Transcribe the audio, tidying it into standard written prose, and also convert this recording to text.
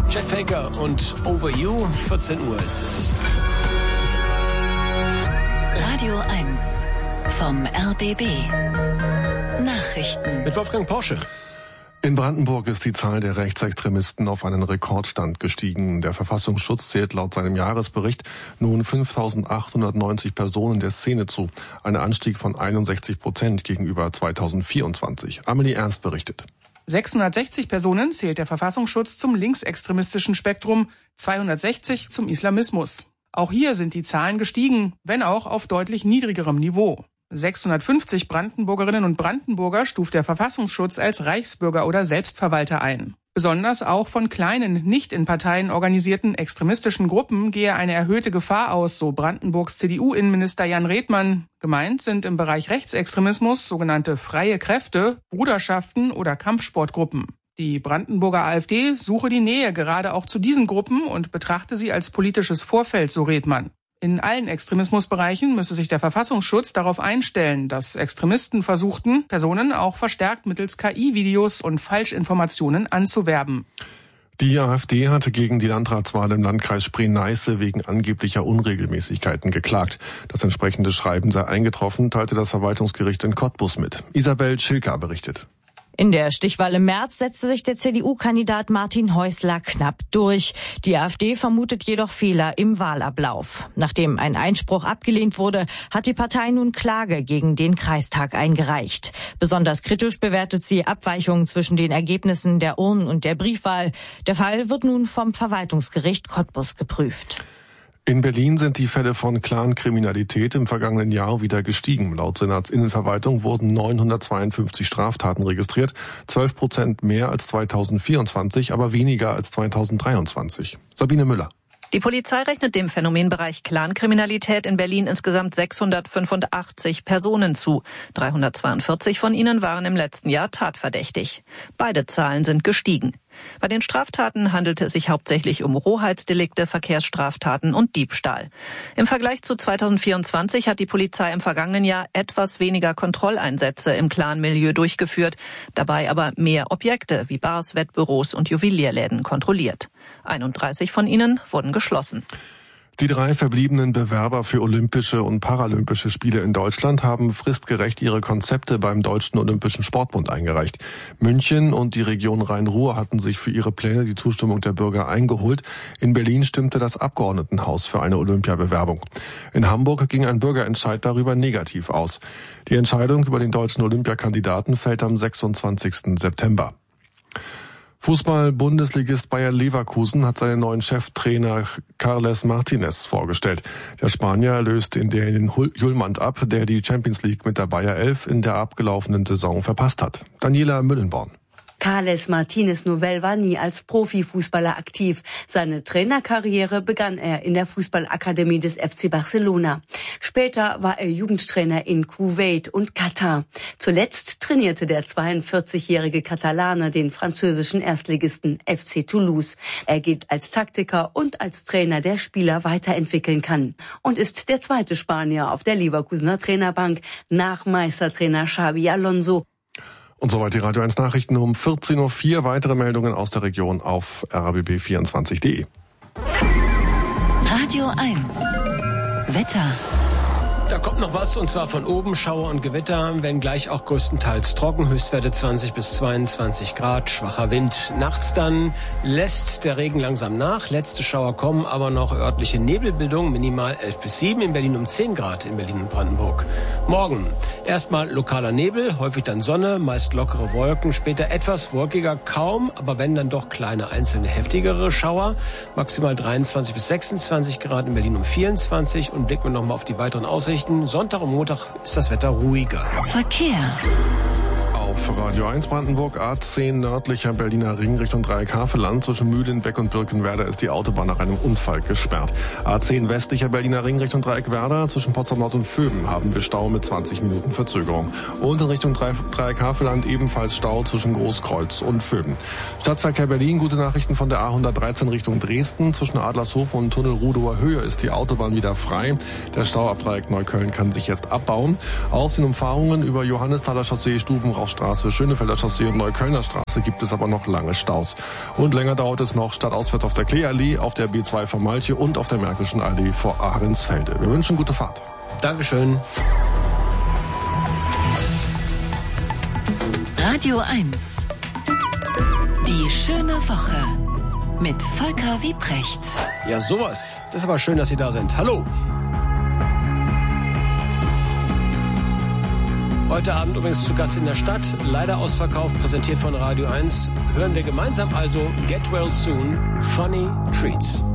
Chet Faker und Over You, 14 Uhr ist es. Radio 1 vom RBB. Nachrichten. Mit Wolfgang Porsche. In Brandenburg ist die Zahl der Rechtsextremisten auf einen Rekordstand gestiegen. Der Verfassungsschutz zählt laut seinem Jahresbericht nun 5.890 Personen der Szene zu. Ein Anstieg von 61% gegenüber 2024. Amelie Ernst berichtet. 660 Personen zählt der Verfassungsschutz zum linksextremistischen Spektrum, 260 zum Islamismus. Auch hier sind die Zahlen gestiegen, wenn auch auf deutlich niedrigerem Niveau. 650 Brandenburgerinnen und Brandenburger stuft der Verfassungsschutz als Reichsbürger oder Selbstverwalter ein. Besonders auch von kleinen, nicht in Parteien organisierten extremistischen Gruppen gehe eine erhöhte Gefahr aus, so Brandenburgs CDU-Innenminister Jan Redmann. Gemeint sind im Bereich Rechtsextremismus sogenannte freie Kräfte, Bruderschaften oder Kampfsportgruppen. Die Brandenburger AfD suche die Nähe gerade auch zu diesen Gruppen und betrachte sie als politisches Vorfeld, so Redmann. In allen Extremismusbereichen müsse sich der Verfassungsschutz darauf einstellen, dass Extremisten versuchten, Personen auch verstärkt mittels KI-Videos und Falschinformationen anzuwerben. Die AfD hatte gegen die Landratswahl im Landkreis Spree-Neiße wegen angeblicher Unregelmäßigkeiten geklagt. Das entsprechende Schreiben sei eingetroffen, teilte das Verwaltungsgericht in Cottbus mit. Isabel Schilker berichtet. In der Stichwahl im März setzte sich der CDU-Kandidat Martin Häusler knapp durch. Die AfD vermutet jedoch Fehler im Wahlablauf. Nachdem ein Einspruch abgelehnt wurde, hat die Partei nun Klage gegen den Kreistag eingereicht. Besonders kritisch bewertet sie Abweichungen zwischen den Ergebnissen der Urnen- und der Briefwahl. Der Fall wird nun vom Verwaltungsgericht Cottbus geprüft. In Berlin sind die Fälle von Clankriminalität im vergangenen Jahr wieder gestiegen. Laut Senatsinnenverwaltung wurden 952 Straftaten registriert, 12% mehr als 2024, aber weniger als 2023. Sabine Müller. Die Polizei rechnet dem Phänomenbereich Clankriminalität in Berlin insgesamt 685 Personen zu. 342 von ihnen waren im letzten Jahr tatverdächtig. Beide Zahlen sind gestiegen. Bei den Straftaten handelte es sich hauptsächlich um Rohheitsdelikte, Verkehrsstraftaten und Diebstahl. Im Vergleich zu 2024 hat die Polizei im vergangenen Jahr etwas weniger Kontrolleinsätze im Clan-Milieu durchgeführt, dabei aber mehr Objekte wie Bars, Wettbüros und Juwelierläden kontrolliert. 31 von ihnen wurden geschlossen. Die 3 verbliebenen Bewerber für Olympische und Paralympische Spiele in Deutschland haben fristgerecht ihre Konzepte beim Deutschen Olympischen Sportbund eingereicht. München und die Region Rhein-Ruhr hatten sich für ihre Pläne die Zustimmung der Bürger eingeholt. In Berlin stimmte das Abgeordnetenhaus für eine Olympiabewerbung. In Hamburg ging ein Bürgerentscheid darüber negativ aus. Die Entscheidung über den deutschen Olympiakandidaten fällt am 26. September. Fußball-Bundesligist Bayer Leverkusen hat seinen neuen Cheftrainer Carles Martinez vorgestellt. Der Spanier löst in den Julmand ab, der die Champions League mit der Bayer 11 in der abgelaufenen Saison verpasst hat. Daniela Müllenborn. Carles Martinez Novell war nie als Profifußballer aktiv. Seine Trainerkarriere begann er in der Fußballakademie des FC Barcelona. Später war er Jugendtrainer in Kuwait und Katar. Zuletzt trainierte der 42-jährige Katalane den französischen Erstligisten FC Toulouse. Er gilt als Taktiker und als Trainer, der Spieler weiterentwickeln kann. Und ist der zweite Spanier auf der Leverkusener Trainerbank nach Meistertrainer Xabi Alonso. Und soweit die Radio 1 Nachrichten um 14.04 Uhr. Weitere Meldungen aus der Region auf rbb24.de. Radio 1 Wetter. Da kommt noch was, und zwar von oben Schauer und Gewitter, wenn gleich auch größtenteils trocken, Höchstwerte 20 bis 22 Grad, schwacher Wind. Nachts dann lässt der Regen langsam nach, letzte Schauer kommen, aber noch örtliche Nebelbildung, minimal 11 bis 7, in Berlin um 10 Grad, in Berlin und Brandenburg. Morgen erstmal lokaler Nebel, häufig dann Sonne, meist lockere Wolken, später etwas wolkiger, kaum, aber wenn dann doch kleine einzelne heftigere Schauer, maximal 23 bis 26 Grad, in Berlin um 24, und blicken wir nochmal auf die weiteren Aussichten. Sonntag und Montag ist das Wetter ruhiger. Verkehr. Auf Radio 1 Brandenburg, A10 nördlicher Berliner Ring Richtung Dreieck-Havelland. Zwischen Mühlenbeck und Birkenwerder ist die Autobahn nach einem Unfall gesperrt. A10 westlicher Berliner Ring Richtung Dreieck-Werder. Zwischen Potsdam Nord und Vöben haben wir Stau mit 20 Minuten Verzögerung. Und in Richtung Dreieck-Havelland ebenfalls Stau zwischen Großkreuz und Vöben. Stadtverkehr Berlin, gute Nachrichten von der A113 Richtung Dresden. Zwischen Adlershof und Tunnel Rudower Höhe ist die Autobahn wieder frei. Der Stau ab Dreieck Neukölln kann sich jetzt abbauen. Auf den Umfahrungen über Johannesthaler Chaussee, Stubenrauchstraße Straße, Schönefelder Chaussee und Neuköllner Straße gibt es aber noch lange Staus. Und länger dauert es noch stadtauswärts auf der Kleeallee, auf der B2 vor Malche und auf der Märkischen Allee vor Ahrensfelde. Wir wünschen gute Fahrt. Dankeschön. Radio 1. Die schöne Woche mit Volker Wiebrecht. Ja, sowas. Das ist aber schön, dass Sie da sind. Hallo. Heute Abend übrigens zu Gast in der Stadt, leider ausverkauft, präsentiert von Radio 1. Hören wir gemeinsam also Get Well Soon, Funny Treats.